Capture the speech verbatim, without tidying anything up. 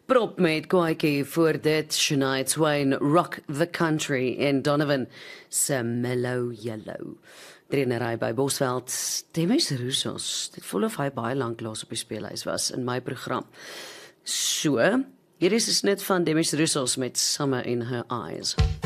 Prop met Kwaaikie voor dit, Shania Twain, Rock the Country en Donovan se Mellow Yellow. Trainery by Bosveld, Demis Roussos, dit voel of hy baie lank laas op die speelhuis was in my program. So, hier is 'n snit van Demis Roussos met Summer in Her Eyes.